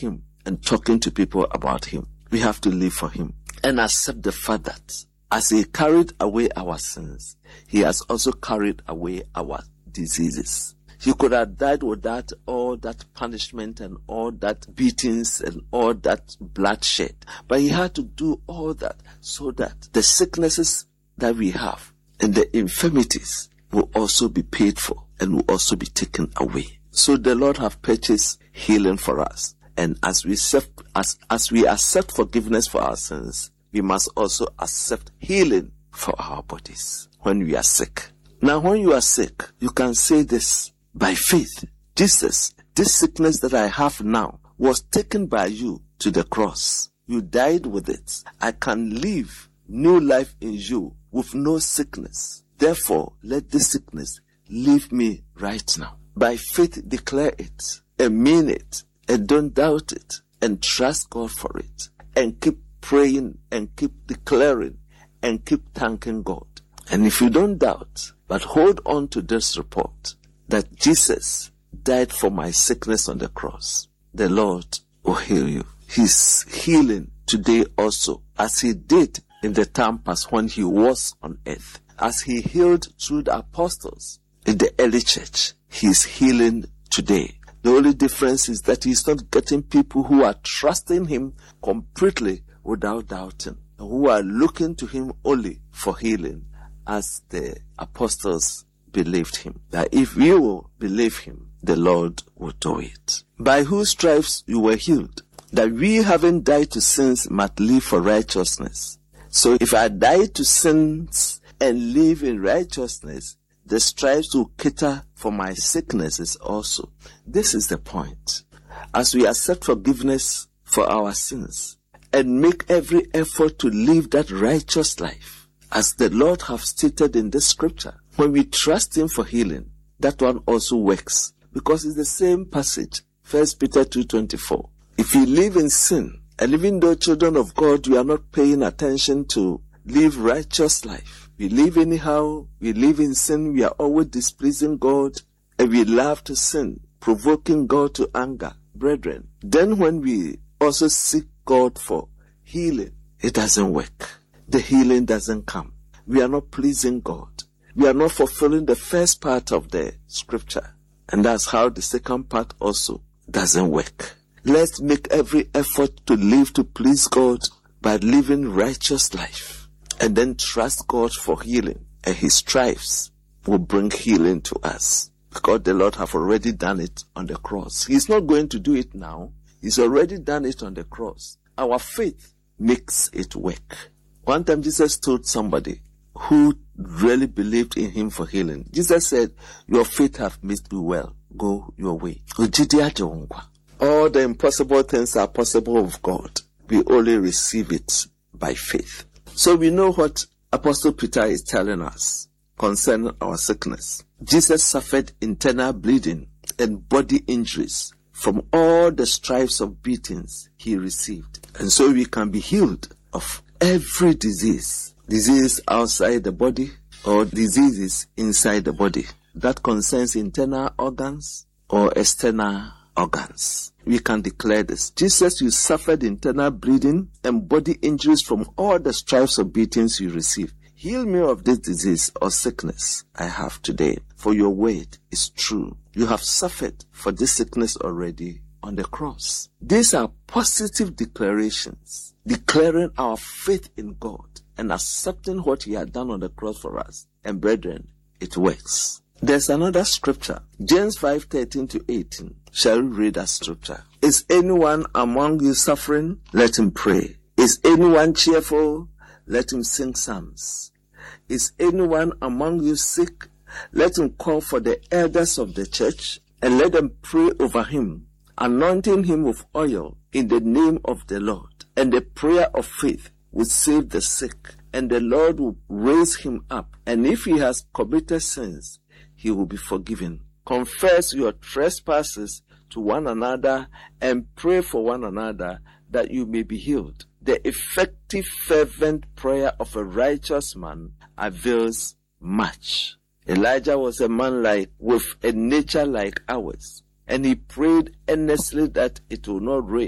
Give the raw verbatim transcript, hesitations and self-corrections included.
him and talking to people about him. We have to live for him and accept the fact that as he carried away our sins, he has also carried away our diseases. He could have died without all that punishment and all that beatings and all that bloodshed. But he had to do all that so that the sicknesses that we have and the infirmities will also be paid for and will also be taken away. So the Lord have purchased healing for us. And as we accept, as, as we accept forgiveness for our sins, we must also accept healing for our bodies when we are sick. Now, when you are sick, you can say this by faith. Jesus, this sickness that I have now was taken by you to the cross. You died with it. I can live new life in you with no sickness. Therefore, let this sickness leave me right now. By faith, declare it and mean it and don't doubt it and trust God for it and keep praying and keep declaring and keep thanking God. And if you don't doubt, but hold on to this report that Jesus died for my sickness on the cross, the Lord will heal you. He's healing today also, as he did in the time past when he was on earth. As he healed through the apostles in the early church, he's healing today. The only difference is that he's not getting people who are trusting him completely without doubting, who are looking to him only for healing, as the apostles believed him. That if we will believe him, the Lord will do it. By whose stripes you were healed, that we having died to sins might live for righteousness. So if I die to sins and live in righteousness, the stripes will cater for my sicknesses also. This is the point. As we accept forgiveness for our sins and make every effort to live that righteous life, as the Lord have stated in this scripture, when we trust him for healing, that one also works. Because it's the same passage, First Peter two twenty-four. If you live in sin, and even though children of God, we are not paying attention to live righteous life, we live anyhow, we live in sin, we are always displeasing God, and we love to sin, provoking God to anger, brethren. Then when we also seek God for healing, it doesn't work. The healing doesn't come. We are not pleasing God. We are not fulfilling the first part of the scripture. And that's how the second part also doesn't work. Let's make every effort to live to please God by living righteous life. And then trust God for healing. And his stripes will bring healing to us. Because the Lord have already done it on the cross. He's not going to do it now. He's already done it on the cross. Our faith makes it work. One time Jesus told somebody who really believed in him for healing. Jesus said, your faith hath made you well. Go your way. All the impossible things are possible with God. We only receive it by faith. So we know what Apostle Peter is telling us concerning our sickness. Jesus suffered internal bleeding and body injuries from all the stripes of beatings he received. And so we can be healed of every disease. Disease outside the body or diseases inside the body. That concerns internal organs or external organs. We can declare this. Jesus, you suffered internal bleeding and body injuries from all the stripes of beatings you received. Heal me of this disease or sickness I have today. For your word is true. You have suffered for this sickness already on the cross. These are positive declarations, declaring our faith in God and accepting what he had done on the cross for us. And brethren, it works. There's another scripture, James five thirteen to eighteen. Shall we read that scripture? Is anyone among you suffering? Let him pray. Is anyone cheerful? Let him sing psalms. Is anyone among you sick? Let him call for the elders of the church and let them pray over him, anointing him with oil in the name of the Lord. And the prayer of faith will save the sick, and the Lord will raise him up. And if he has committed sins, he will be forgiven. Confess your trespasses to one another and pray for one another that you may be healed. The effective, fervent prayer of a righteous man avails much. Elijah was a man like with a nature like ours, and he prayed earnestly that it will not rain.